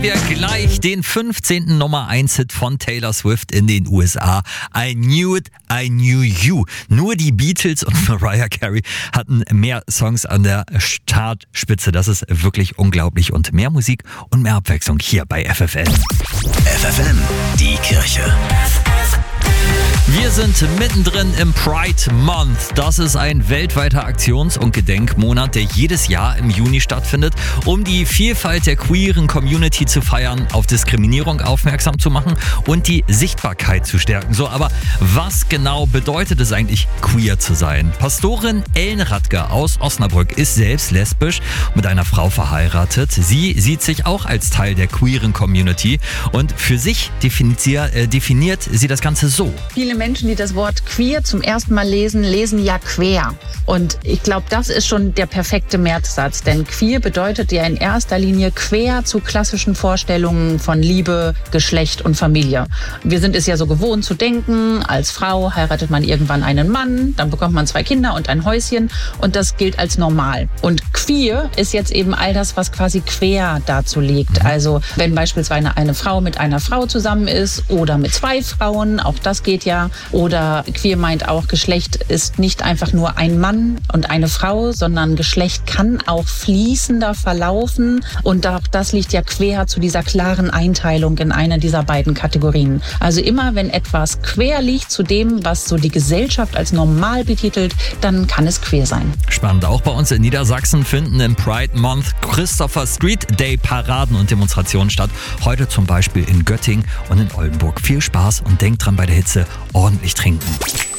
Wir gleich den 15. Nummer 1 Hit von Taylor Swift in den USA. I Knew It, I Knew You. Nur die Beatles und Mariah Carey hatten mehr Songs an der Chartspitze. Das ist wirklich unglaublich. Und mehr Musik und mehr Abwechslung hier bei FFN. FFN, die Kirche. Wir sind mittendrin im Pride Month. Das ist ein weltweiter Aktions- und Gedenkmonat, der jedes Jahr im Juni stattfindet, um die Vielfalt der queeren Community zu feiern, auf Diskriminierung aufmerksam zu machen und die Sichtbarkeit zu stärken. So, aber was genau bedeutet es eigentlich, queer zu sein? Pastorin Ellen Radke aus Osnabrück ist selbst lesbisch, mit einer Frau verheiratet. Sie sieht sich auch als Teil der queeren Community und für sich definiert sie das Ganze so. Viele Menschen, die das Wort queer zum ersten Mal lesen, lesen ja quer. Und ich glaube, das ist schon der perfekte Merksatz. Denn queer bedeutet ja in erster Linie quer zu klassischen Vorstellungen von Liebe, Geschlecht und Familie. Wir sind es ja so gewohnt zu denken, als Frau heiratet man irgendwann einen Mann, dann bekommt man 2 Kinder und ein Häuschen und das gilt als normal. Und queer ist jetzt eben all das, was quasi quer dazu liegt. Also wenn beispielsweise eine Frau mit einer Frau zusammen ist oder mit 2 Frauen, auch das geht ja. Oder queer meint auch, Geschlecht ist nicht einfach nur ein Mann und eine Frau, sondern Geschlecht kann auch fließender verlaufen. Und auch das liegt ja quer zu dieser klaren Einteilung in eine dieser beiden Kategorien. Also immer, wenn etwas quer liegt zu dem, was so die Gesellschaft als normal betitelt, dann kann es queer sein. Spannend. Auch bei uns in Niedersachsen finden im Pride Month Christopher Street Day Paraden und Demonstrationen statt. Heute zum Beispiel in Göttingen und in Oldenburg. Viel Spaß und denkt dran bei der Hitze, ordentlich trinken.